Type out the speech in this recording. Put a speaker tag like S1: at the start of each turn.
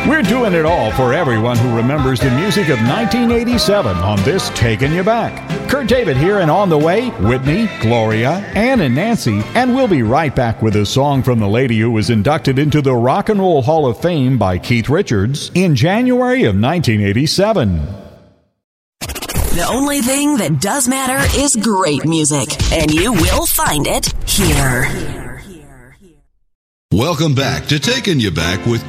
S1: We're doing it all for everyone who remembers the music of 1987 on this Taking You Back. Kurt David here, and on the way, Whitney, Gloria, Ann, and Nancy, and we'll be right back with a song from the lady who was inducted into the Rock and Roll Hall of Fame by Keith Richards in January of 1987.
S2: The only thing that does matter is great music, and you will find it here.
S3: Welcome back to Taking You Back with